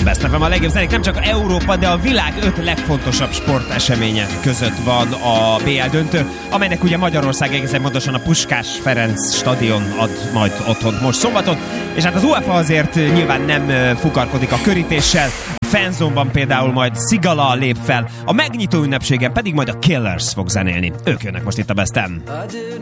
Best FM, a legjobb zenék nem csak Európa, de a világ 5 legfontosabb sporteseménye között van a BL döntő, amelynek ugye Magyarország egészen pontosan a Puskás Ferenc stadion ad majd otthont most szombaton, és hát az UEFA azért nyilván nem fukarkodik a körítéssel. A Fanzone-ban például majd Sigala lép fel, a megnyitó ünnepségen pedig majd a Killers fog zenélni. Ők jönnek most itt a Best FM.